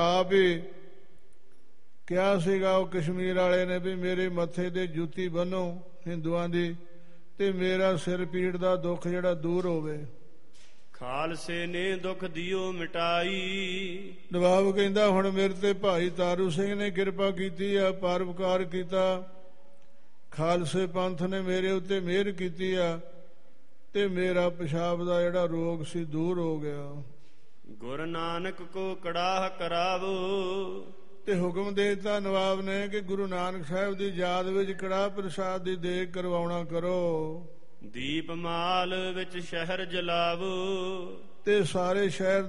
ਆਪ ਹੀ ਕਿਹਾ ਸੀਗਾ ਉਹ ਕਸ਼ਮੀਰ ਵਾਲੇ ਨੇ ਵੀ ਮੇਰੇ ਮੱਥੇ ਤੇ ਜੁੱਤੀ ਬੰਨੋ ਹਿੰਦੂਆਂ ਦੀ, ਤੇ ਮੇਰਾ ਸਿਰ ਪੀੜ ਦਾ ਦੁੱਖ ਜਿਹੜਾ ਦੂਰ ਹੋਵੇ। ਖਾਲਸੇ ਨੇ ਦੁੱਖ ਦਿਓ ਮਿਟਾਈ। ਨਵਾਬ ਕਹਿੰਦਾ ਹੁਣ ਮੇਰੇ ਤੇ ਭਾਈ ਤਾਰੂ ਸਿੰਘ ਨੇ ਕਿਰਪਾ ਕੀਤੀ ਆ, ਪਰਉਪਕਾਰ ਕੀਤਾ, ਖਾਲਸੇ ਪੰਥ ਨੇ ਮੇਰੇ ਉੱਤੇ ਮਿਹਰ ਕੀਤੀ ਆ, ਤੇ ਮੇਰਾ ਪਿਸ਼ਾਬ ਦਾ ਜਿਹੜਾ ਰੋਗ ਸੀ ਦੂਰ ਹੋ ਗਿਆ। ਗੁਰੂ ਨਾਨਕ ਕੋ ਕੜਾਹ ਕਰਾਵੋ। ਤੇ ਹੁਕਮ ਦੇ ਦਿੱਤਾ ਨਵਾਬ ਨੇ ਕਿ ਗੁਰੂ ਨਾਨਕ ਸਾਹਿਬ ਦੀ ਯਾਦ ਵਿੱਚ ਕੜਾਹ ਪ੍ਰਸਾਦ ਦੀ ਦੇਗ ਕਰਵਾਉਣਾ ਕਰੋ। ਦੀਪਮਾਲ ਵਿੱਚ ਸ਼ਹਿਰ ਜਲਾਵੋ। ਤੇ ਸਾਰੇ ਸ਼ਹਿਰ